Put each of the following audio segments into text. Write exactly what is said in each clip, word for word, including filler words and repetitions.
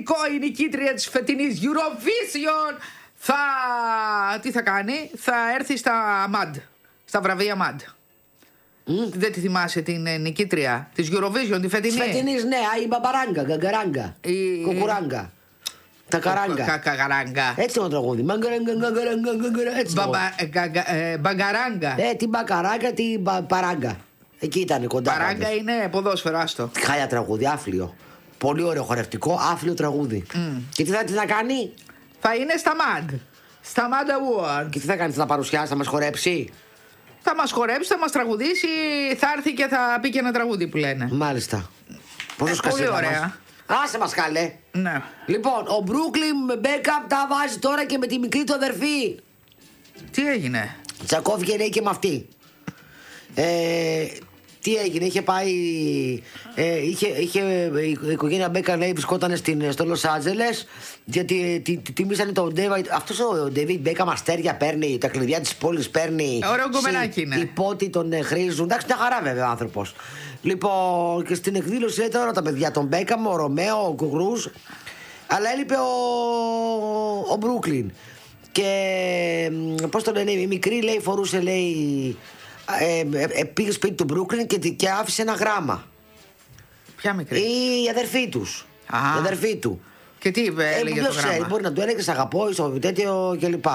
ηρωικό η νικήτρια της φετινής Eurovision θα... τι θα κάνει? Θα έρθει στα μαντ, στα βραβεία μαντ. Mm. Δεν τη θυμάσαι την ε, νικήτρια της Eurovision, τη φετινή? Φετινής, ναι, η μπαμπαράγκα, γκαγκαράγκα, η... κοκουράγκα. Τα καράγκα. Κα, καράγκα. Έτσι είναι το τραγούδι. Μπαγκαράγκα. Ε, την μπακαράγκα, την παράγκα. Εκεί ήταν κοντά. Παράγκα είναι ποδόσφαιρο, άστο. Χάλια τραγούδι, άφλιο. Πολύ ωραίο χορευτικό, άφλιο τραγούδι. Mm. Και τι θα, τι θα κάνει? Θα είναι στα μαντ. Στα μαντ Awards. Και τι θα κάνει, θα παρουσιάσει, θα μας χορέψει? Θα μας χορέψει, θα μας τραγουδήσει, θα έρθει και θα πει και ένα τραγούδι που λένε. Μάλιστα. Πόσο ε, πολύ ωραία. Μας. Άσε μας καλέ. Ναι. Λοιπόν, ο Brooklyn Beckham τα βάζει τώρα και με τη μικρή του αδερφή. Τι έγινε? Τσακώθηκε λέει και με αυτή. Ε, τι έγινε, είχε πάει. Ε, είχε, είχε, η οικογένεια Μπέκα λέει βρισκόταν στην, στο Λος Άντζελες γιατί τι, τι, τιμήσανε τον David. Αυτός ο David Μπέκα αστέρια παίρνει, τα κλειδιά της πόλης παίρνει. Ωραίο κομμενάκι είναι. Οι πότοι τον ε, χρήζουν. Εντάξει, μια χαρά βέβαια ο άνθρωπος. Λοιπόν, και στην εκδήλωση λέει τώρα τα παιδιά τον Μπέκαμ, ο Ρωμαίο, ο Κρούζ. Αλλά έλειπε ο, ο Brooklyn. Και πώς το λένε, η μικρή λέει φορούσε λέει. Ε, ε, ε, πήγε σπίτι του Brooklyn και, και άφησε ένα γράμμα. Ποια μικρή? Η αδερφή τους. Α. Η αδερφή του. Και τι είπε, ε, έλεγε το γράμμα? Ξέρει, μπορεί να του έλεγε σ' αγαπώ, στο τέτοιο κλπ.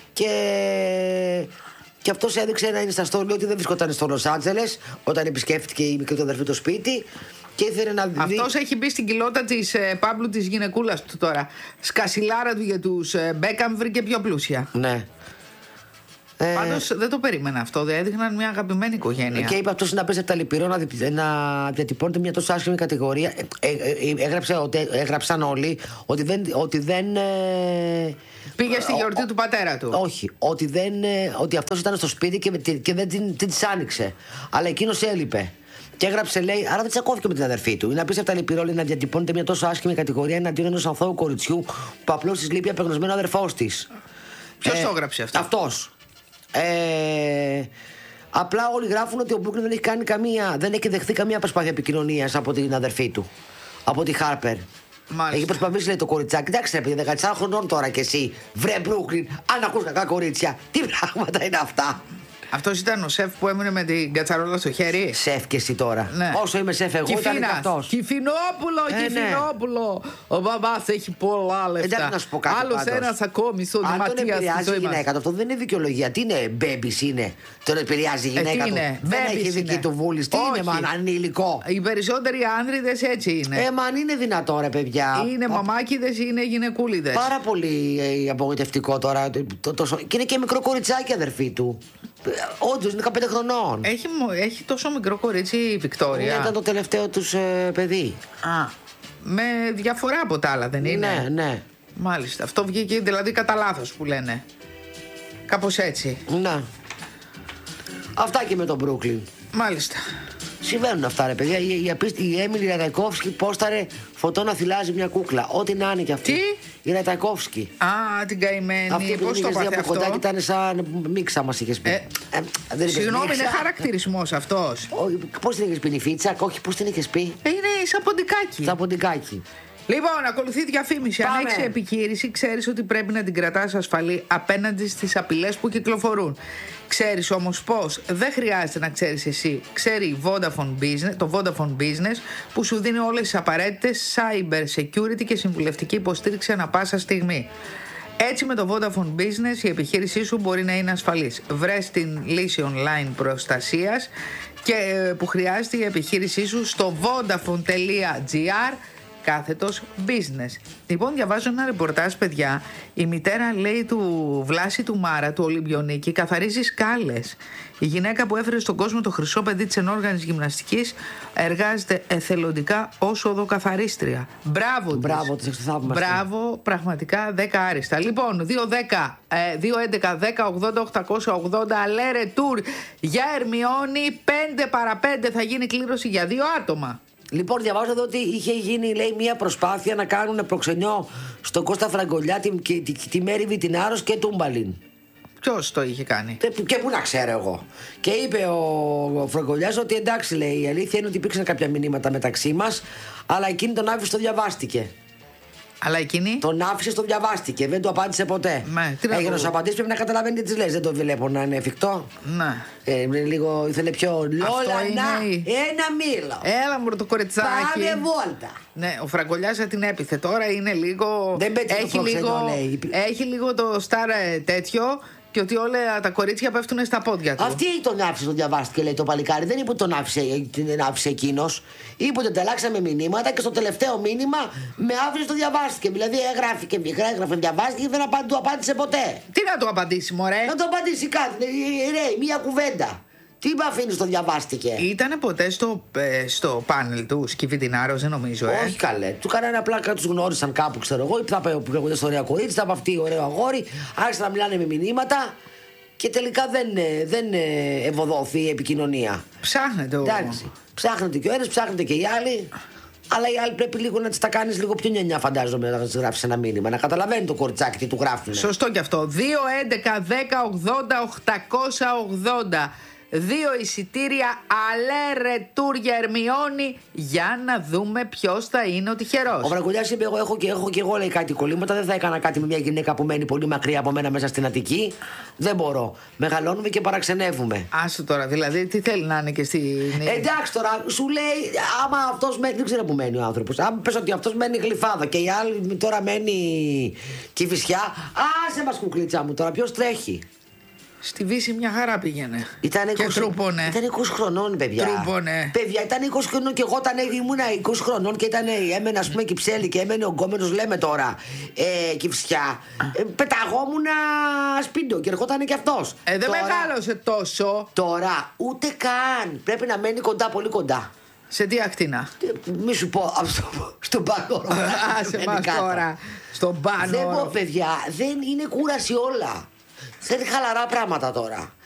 Και, και αυτός έδειξε να είναι στα στόλια ότι δεν βρισκόταν στο Λος Άντζελες όταν επισκέφτηκε η μικρή του αδερφή το σπίτι. Και ήθελε να δει. Αυτός έχει μπει στην κοιλότα της ε, Παύλου της γυναικούλας του τώρα. Σκασιλάρα του για τους ε, Μπέκαμ βρήκε πιο πλούσια. Ναι. Πάντως δεν το περίμενα αυτό. Δεν έδειχναν μια αγαπημένη οικογένεια. Και είπε αυτός να παίζει από τα λυπηρό να, να διατυπώνεται μια τόσο άσχημη κατηγορία. Ε, ε, ε, έγραψε, ότι, έγραψαν όλοι ότι δεν. Ότι δεν ε, πήγε στη γιορτή ο, του πατέρα του. Όχι. Ότι, δεν, ε, ότι αυτός ήταν στο σπίτι και, και δεν την, την της άνοιξε. Αλλά εκείνος έλειπε. Και έγραψε, λέει, άρα δεν τσακώθηκε με την αδερφή του. Είναι απίστευτα λυπηρό να διατυπώνεται μια τόσο άσχημη κατηγορία εναντίον ενός αθώου κοριτσιού που απλώς της λείπει απεγνωσμένο αδερφός της. Ποιος ε, το έγραψε αυτό? Αυτός. Ε, απλά όλοι γράφουν ότι ο Brooklyn δεν έχει κάνει καμία, δεν έχει δεχθεί καμία προσπάθεια επικοινωνίας από την αδερφή του, από τη Harper. Μάλιστα. Έχει προσπαθήσει, λέει, το κοριτσάκι. Εντάξει, ρε παιδί, δεκατέσσερα χρονών τώρα κι εσύ. Βρε Brooklyn, αν ακούς κακά κορίτσια, τι πράγματα είναι αυτά? Αυτός ήταν ο σεφ που έμεινε με την κατσαρόλα στο χέρι. Σεφ και εσύ τώρα. Ναι. Όσο είμαι σεφ εγώ, ήταν και αυτός. Κυφινόπουλο, ε, Κυφινόπουλο. Ναι. Ο μπαμπάς έχει πολλά λεφτά. Εντάξει, να σου πω κάτι. Άλλος ένας ακόμη στον αν Ματίας. τον επηρεάζει η γυναίκα, αυτό δεν είναι δικαιολογία. Τι είναι, μπέμπις είναι. Τον επηρεάζει η γυναίκα ε, του. Είναι. Δεν Babies έχει δική είναι. του βούληση. Τι είναι, μαν, ανήλικο. Οι περισσότεροι άνδριδες έτσι είναι. Ε, μα αν είναι δυνατό, ρε παιδιά. Είναι Πα... μαμάκιδες ή είναι γυναικούλιδες. Πάρα πολύ ε, απογοητευτικό τώρα. Το, το, το, και είναι και μικρό κοριτσάκι αδερφή του. Όντως είναι δεκαπέντε χρονών. Έχει, έχει τόσο μικρό κορίτσι η Βικτόρια. Ήταν το τελευταίο τους ε, παιδί. Α, με διαφορά από τα άλλα δεν είναι? Ναι, ναι. Μάλιστα. Αυτό βγήκε δηλαδή κατά λάθος που λένε. Κάπως έτσι. Ναι. Αυτά και με τον Brooklyn. Μάλιστα. Συμβαίνουν αυτά, ρε παιδιά. Η, η, η, η Έμιλι Ραταϊκόφσκι πόσταρε φωτό να θυλάζει μια κούκλα. Ό,τι να είναι κι αυτή. Τι? Η Ραταϊκόφσκι. Α, την καημένη. Αυτή που πώς το είχε δει πάθε από κοντά αυτό? και ήταν σαν μίξα, μας είχες πει. Ε, ε, Συγγνώμη, είναι χαρακτηρισμός αυτός. Πώς την είχες πει, Νιφίτσα? Όχι, πώς την είχες πει? Ε, είναι σαν ποντικάκι. Σαν ποντικάκι. Λοιπόν, ακολουθεί διαφήμιση. Πάμε. Αν έχεις επιχείρηση, ξέρεις ότι πρέπει να την κρατάς ασφαλή απέναντι στις απειλές που κυκλοφορούν. Ξέρεις όμως πώς? Δεν χρειάζεται να ξέρεις εσύ. Ξέρει Vodafone Business, το Vodafone Business, που σου δίνει όλες τις απαραίτητες cyber security και συμβουλευτική υποστήριξη ανά πάσα στιγμή. Έτσι με το Vodafone Business η επιχείρησή σου μπορεί να είναι ασφαλής. Βρες την λύση online προστασίας και που χρειάζεται η επιχείρησή σου στο vodafone.gr κάθετος business. Λοιπόν, διαβάζω ένα ρεπορτάζ, παιδιά. Η μητέρα, λέει, του Βλάση του Μάρα, του Ολυμπιονίκη, καθαρίζει σκάλες. Η γυναίκα που έφερε στον κόσμο το χρυσό παιδί της ενόργανης γυμναστικής εργάζεται εθελοντικά ως οδοκαθαρίστρια. Μπράβο της. Μπράβο της, εξωθαύμαστη. Μπράβο, πραγματικά δέκα άριστα. Λοιπόν, δύο δέκα, δύο έντεκα, δέκα ογδόντα, οκτακόσια ογδόντα, αλέρε τουρ για Ερμιόνη, πέντε παρά πέντε θα γίνει κλήρωση για δύο άτομα. Λοιπόν, διαβάζω εδώ ότι είχε γίνει, λέει, μια προσπάθεια να κάνουν προξενιό στον Κώστα Φραγκολιά, τη, τη, τη, τη Μέρη Βιτινάρος και Τούμπαλιν. Ποιος το είχε κάνει? Και, και πού να ξέρω εγώ. Και είπε ο, ο Φραγκολιάς ότι εντάξει, λέει, η αλήθεια είναι ότι υπήρξαν κάποια μηνύματα μεταξύ μας, αλλά εκείνη τον άφησε το διαβάστηκε. Αλλά εκείνη. Τον άφησε, το διαβάστηκε. Δεν του απάντησε ποτέ. Ναι, τι να Έγινε πω. να σου απαντήσει, πρέπει να καταλαβαίνει τι τη λε. Δεν το βλέπω να είναι εφικτό. Ναι. Ε, είναι λίγο, ήθελε πιο. Λόλα, είναι να, η- ένα μήλο. Έλα μου το κοριτσάκι. Πάμε βόλτα. Ναι, ο Φραγκολιάς θα την έπιθε. Τώρα είναι λίγο. Δεν πέτυχε το έχει, προξενό, λίγο λέει. έχει λίγο το στάρ ε, τέτοιο και ότι όλα τα κορίτσια πέφτουν στα πόδια του. Αυτή τον άφησε, τον διαβάστηκε, λέει το παλικάρι. Δεν είπε ότι τον άφησε, την άφησε εκείνο. Είπε ότι ανταλλάξαμε μηνύματα και στο τελευταίο μήνυμα με άφησε, το διαβάστηκε. Δηλαδή έγραφε, έγραφε, διαβάστηκε και δεν απάντη, του απάντησε ποτέ. Τι να του απαντήσει, μωρέ. Να του απαντήσει κάτι. Ρε, μία κουβέντα. Τι με αφήνει, το διαβάστηκε. Ήτανε ποτέ στο, ε, στο πάνελ του Σκυφιτινάρος, δεν νομίζω, ε. Όχι καλέ. Του κάνανε απλά κάτι, του γνώρισαν κάπου, ξέρω εγώ. Θα πάει που λέγονται στο ωραία κορίτσι, θα από αυτή ωραίο αγόρι. Άρχισαν να μιλάνε με μηνύματα και τελικά δεν, ε, δεν ε, ευωδόθη η επικοινωνία. Ψάχνετε ο... Εντάξει. Ψάχνετε και ο ένα, ψάχνετε και οι άλλοι. Αλλά οι άλλοι πρέπει λίγο να τι τα κάνει λίγο πιο νιανιά, φαντάζομαι, να τη γράψει ένα μήνυμα. Να καταλαβαίνει το κοριτσάκι τι του γράφουν. Σωστό κι αυτό. δύο έντεκα δέκα ογδόντα οκτακόσια ογδόντα. Δύο εισιτήρια αλέ ρετούρ για Ερμιόνη για να δούμε ποιος θα είναι ο τυχερός. Ο Βραγκουλιάς είπε: Εγώ έχω και, έχω και εγώ, λέει, κάτι κολλήματα. Δεν θα έκανα κάτι με μια γυναίκα που μένει πολύ μακριά από μένα μέσα στην Αττική. Δεν μπορώ. Μεγαλώνουμε και παραξενεύουμε. Άστο τώρα, δηλαδή τι θέλει να είναι και στην. Εντάξει τώρα, σου λέει, άμα αυτό μένει. Δεν ξέρω που μένει ο άνθρωπο. Αν πες ότι αυτό μένει Γλυφάδα και η άλλη τώρα μένει Κηφισιά. Άσε μας, κουκλίτσα μου τώρα, ποιο τρέχει. Στη Βύση μια χαρά πήγαινε. Ήταν και είκοσι, τρούπωνε. Ήταν είκοσι χρονών, παιδιά. Τρούπωνε. Παιδιά, ήταν είκοσι χρονών και εγώ όταν ήμουν είκοσι χρονών και ήταν, έμενε, ας πούμε, Κυψέλη και έμενε ο γκόμενος, λέμε τώρα, ε, Κυψιά. Ε, πεταγόμουν σπίτι και ερχόταν και αυτός. Ε, δεν Τώρα- μεγάλωσε τόσο. Τώρα, ούτε καν. Πρέπει να μένει κοντά, πολύ κοντά. Σε τι ακτίνα. Ε, Μη σου πω, στο, στον πάνω. Άσε μας τώρα. Στον Δεν πω, πάνω. παιδιά, δεν είναι κούραση όλα. Θέλει χαλαρά πράγματα τώρα.